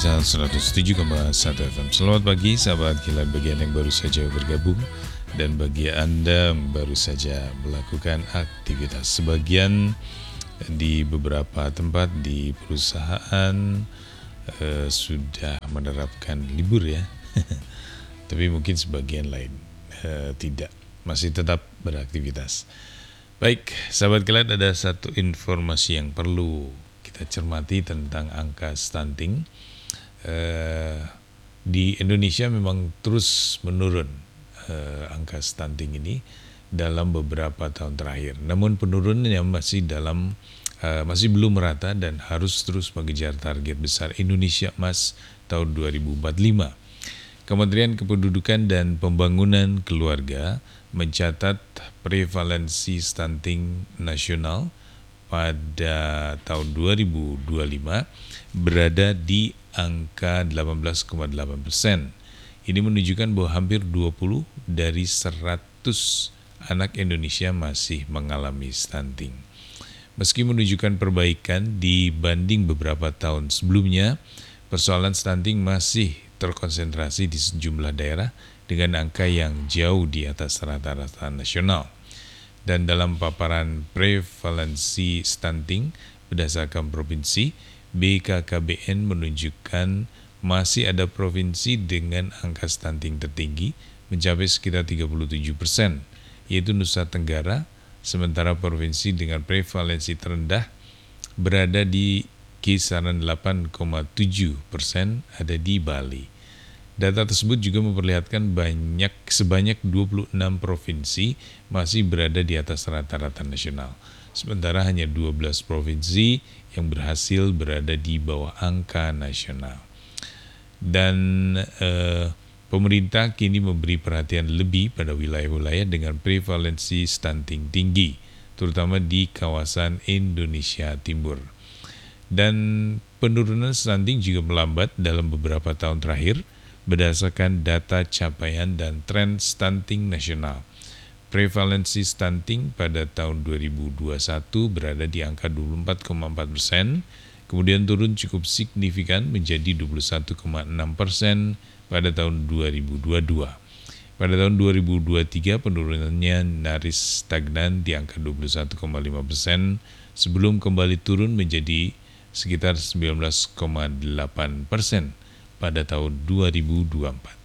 Rizal 107,1 FM. Selamat pagi sahabat kilat bagi Anda yang baru saja bergabung dan bagi Anda yang baru saja melakukan aktivitas. Sebagian di beberapa tempat di perusahaan sudah menerapkan libur ya. Tapi mungkin sebagian lain tidak, masih tetap beraktivitas. Baik, sahabat kilat, ada satu informasi yang perlu kita cermati tentang angka stunting. Di Indonesia memang terus menurun angka stunting ini dalam beberapa tahun terakhir. Namun penurunannya masih belum merata dan harus terus mengejar target besar Indonesia Emas tahun 2045. Kementerian Kependudukan dan Pembangunan Keluarga mencatat prevalensi stunting nasional pada tahun 2025 berada di angka 18,8%. Ini menunjukkan bahwa hampir 20 dari 100 anak Indonesia masih mengalami stunting. Meski menunjukkan perbaikan dibanding beberapa tahun sebelumnya, persoalan stunting masih terkonsentrasi di sejumlah daerah dengan angka yang jauh di atas rata-rata nasional. Dan dalam paparan prevalensi stunting berdasarkan provinsi, BKKBN menunjukkan masih ada provinsi dengan angka stunting tertinggi mencapai sekitar 37%, yaitu Nusa Tenggara, sementara provinsi dengan prevalensi terendah berada di kisaran 8,7% ada di Bali. Data tersebut juga memperlihatkan sebanyak 26 provinsi masih berada di atas rata-rata nasional. Sementara hanya 12 provinsi yang berhasil berada di bawah angka nasional. Dan pemerintah kini memberi perhatian lebih pada wilayah-wilayah dengan prevalensi stunting tinggi, terutama di kawasan Indonesia Timur. Dan penurunan stunting juga melambat dalam beberapa tahun terakhir berdasarkan data capaian dan tren stunting nasional. Prevalensi stunting pada tahun 2021 berada di angka 24,4%, kemudian turun cukup signifikan menjadi 21,6% pada tahun 2022. Pada tahun 2023 penurunannya nyaris stagnan di angka 21,5% sebelum kembali turun menjadi sekitar 19,8% pada tahun 2024.